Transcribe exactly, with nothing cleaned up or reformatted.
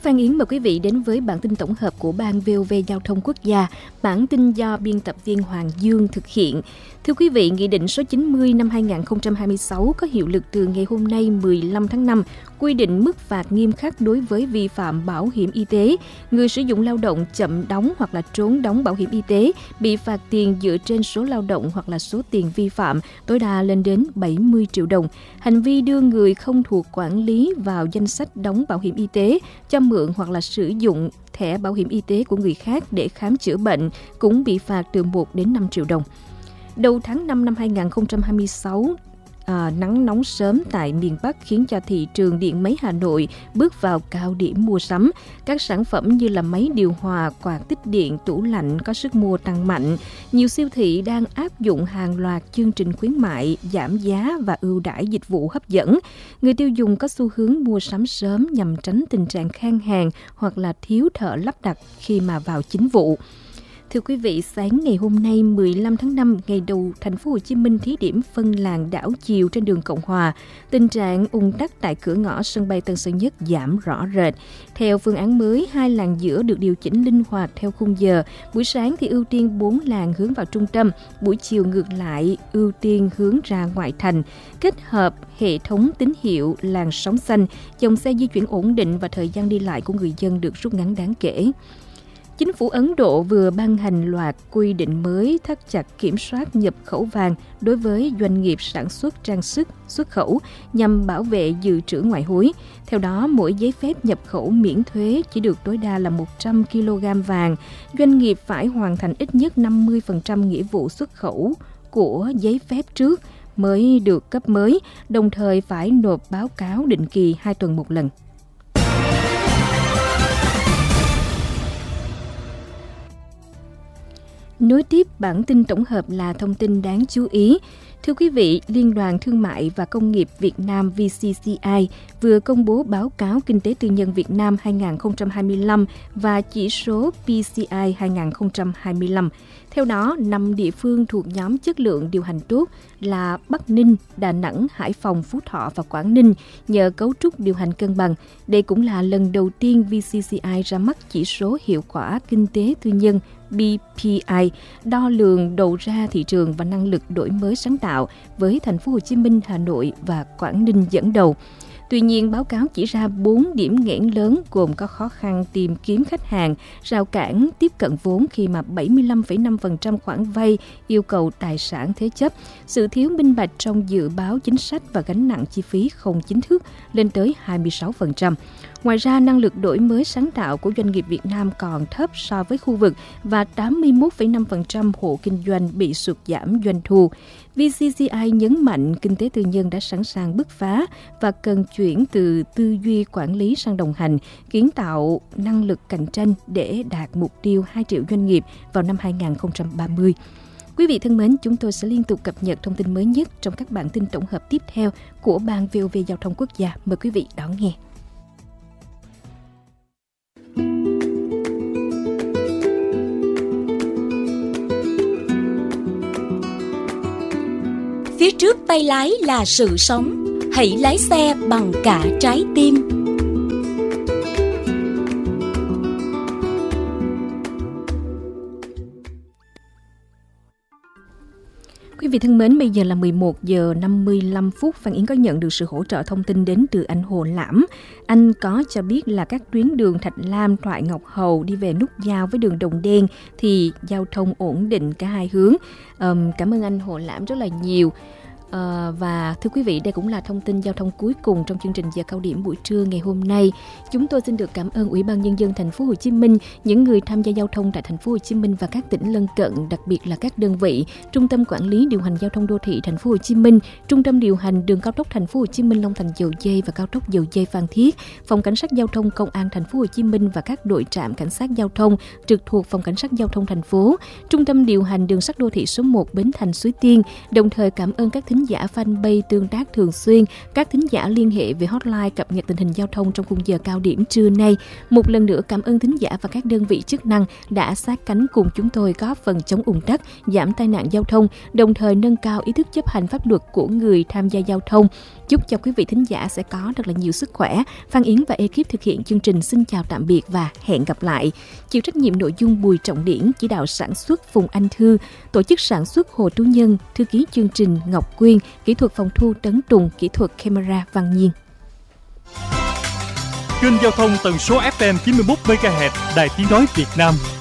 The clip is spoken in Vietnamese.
Phan Yến mời quý vị đến với bản tin tổng hợp của Ban vê o vê Giao thông Quốc gia. Bản tin do biên tập viên Hoàng Dương thực hiện. Thưa quý vị, Nghị định số chín mươi năm hai nghìn không trăm hai mươi sáu có hiệu lực từ ngày hôm nay mười lăm tháng năm, quy định mức phạt nghiêm khắc đối với vi phạm bảo hiểm y tế. Người sử dụng lao động chậm đóng hoặc là trốn đóng bảo hiểm y tế bị phạt tiền dựa trên số lao động hoặc là số tiền vi phạm, tối đa lên đến bảy mươi triệu đồng. Hành vi đưa người không thuộc quản lý vào danh sách đóng bảo hiểm y tế, cho mượn hoặc là sử dụng thẻ bảo hiểm y tế của người khác để khám chữa bệnh cũng bị phạt từ một đến năm triệu đồng. Đầu tháng năm năm hai nghìn không trăm hai mươi sáu, à, nắng nóng sớm tại miền Bắc khiến cho thị trường điện máy Hà Nội bước vào cao điểm mua sắm. Các sản phẩm như là máy điều hòa, quạt tích điện, tủ lạnh có sức mua tăng mạnh. Nhiều siêu thị đang áp dụng hàng loạt chương trình khuyến mại, giảm giá và ưu đãi dịch vụ hấp dẫn. Người tiêu dùng có xu hướng mua sắm sớm nhằm tránh tình trạng khan hàng hoặc là thiếu thợ lắp đặt khi mà vào chính vụ. Thưa quý vị, sáng ngày hôm nay mười lăm tháng năm, ngày đầu thành phố Hồ Chí Minh thí điểm phân làn đảo chiều trên đường Cộng Hòa, tình trạng ùn tắc tại cửa ngõ sân bay Tân Sơn Nhất giảm rõ rệt. Theo phương án mới, hai làn giữa được điều chỉnh linh hoạt theo khung giờ. Buổi sáng thì ưu tiên bốn làn hướng vào trung tâm, buổi chiều ngược lại ưu tiên hướng ra ngoại thành. Kết hợp hệ thống tín hiệu làn sóng xanh, dòng xe di chuyển ổn định và thời gian đi lại của người dân được rút ngắn đáng kể. Chính phủ Ấn Độ vừa ban hành loạt quy định mới thắt chặt kiểm soát nhập khẩu vàng đối với doanh nghiệp sản xuất trang sức xuất khẩu nhằm bảo vệ dự trữ ngoại hối. Theo đó, mỗi giấy phép nhập khẩu miễn thuế chỉ được tối đa là một trăm ki lô gam vàng. Doanh nghiệp phải hoàn thành ít nhất năm mươi phần trăm nghĩa vụ xuất khẩu của giấy phép trước mới được cấp mới, đồng thời phải nộp báo cáo định kỳ hai tuần một lần. Nối tiếp bản tin tổng hợp là thông tin đáng chú ý. Thưa quý vị, Liên đoàn Thương mại và Công nghiệp Việt Nam vê xê xê i vừa công bố báo cáo Kinh tế tư nhân Việt Nam hai nghìn không trăm hai mươi lăm và chỉ số pê xê i hai nghìn không trăm hai mươi lăm. Theo đó, năm địa phương thuộc nhóm chất lượng điều hành tốt là Bắc Ninh, Đà Nẵng, Hải Phòng, Phú Thọ và Quảng Ninh nhờ cấu trúc điều hành cân bằng. Đây cũng là lần đầu tiên vê xê xê i ra mắt chỉ số hiệu quả kinh tế tư nhân bê pê i, đo lường đầu ra thị trường và năng lực đổi mới sáng tạo với thành phố Hồ Chí Minh, Hà Nội và Quảng Ninh dẫn đầu. Tuy nhiên, báo cáo chỉ ra bốn điểm nghẽn lớn gồm có khó khăn tìm kiếm khách hàng, rào cản tiếp cận vốn khi mà bảy mươi lăm phẩy năm phần trăm khoản vay yêu cầu tài sản thế chấp, sự thiếu minh bạch trong dự báo chính sách và gánh nặng chi phí không chính thức lên tới hai mươi sáu phần trăm. Ngoài ra, năng lực đổi mới sáng tạo của doanh nghiệp Việt Nam còn thấp so với khu vực và tám mươi mốt phẩy năm phần trăm hộ kinh doanh bị sụt giảm doanh thu. vê xê xê i nhấn mạnh kinh tế tư nhân đã sẵn sàng bứt phá và cần chuyển từ tư duy quản lý sang đồng hành, kiến tạo năng lực cạnh tranh để đạt mục tiêu hai triệu doanh nghiệp vào năm hai nghìn không trăm ba mươi. Quý vị thân mến, chúng tôi sẽ liên tục cập nhật thông tin mới nhất trong các bản tin tổng hợp tiếp theo của Ban vê o vê Giao thông Quốc gia. Mời quý vị đón nghe. Phía trước tay lái là sự sống, hãy lái xe bằng cả trái tim. Quý vị thân mến, bây giờ là mười một giờ năm mươi lăm phút. Phan Yến có nhận được sự hỗ trợ thông tin đến từ anh Hồ Lãm. Anh có cho biết là các tuyến đường Thạch Lam, Thoại Ngọc Hầu đi về nút giao với đường Đồng Đen thì giao thông ổn định cả hai hướng. Um, cảm ơn anh Hồ Lãm rất là nhiều. À, và thưa quý vị, đây cũng là thông tin giao thông cuối cùng trong chương trình giờ cao điểm buổi trưa ngày hôm nay. Chúng tôi xin được cảm ơn Ủy ban Nhân dân thành phố Hồ Chí Minh, những người tham gia giao thông tại thành phố Hồ Chí Minh và các tỉnh lân cận, đặc biệt là các đơn vị Trung tâm Quản lý điều hành giao thông đô thị thành phố Hồ Chí Minh, Trung tâm điều hành đường cao tốc thành phố Hồ Chí Minh Long Thành Dầu Giây và cao tốc Dầu Giây Phan Thiết, Phòng Cảnh sát giao thông Công an thành phố Hồ Chí Minh và các đội trạm cảnh sát giao thông trực thuộc Phòng Cảnh sát giao thông thành phố, Trung tâm điều hành đường sắt đô thị số một Bến Thành Suối Tiên. Đồng thời cảm ơn các thính thính giả fanpage tương tác thường xuyên, các thính giả liên hệ về hotline cập nhật tình hình giao thông trong khung giờ cao điểm trưa nay. Một lần nữa cảm ơn thính giả và các đơn vị chức năng đã sát cánh cùng chúng tôi góp phần chống ùn tắc, giảm tai nạn giao thông, đồng thời nâng cao ý thức chấp hành pháp luật của người tham gia giao thông. Chúc cho quý vị thính giả sẽ có thật là nhiều sức khỏe. Phan Yến và ekip thực hiện chương trình xin chào tạm biệt và hẹn gặp lại. Chịu trách nhiệm nội dung Bùi Trọng Điển, chỉ đạo sản xuất Phùng Anh Thư, tổ chức sản xuất Hồ Tú Nhân, thư ký chương trình Ngọc Quyên, kỹ thuật phòng thu Tấn Tùng, kỹ thuật camera Văn Nhiên. Kênh giao thông tần số ép em chín mươi mốt mê ga héc Đài Tiếng nói Việt Nam.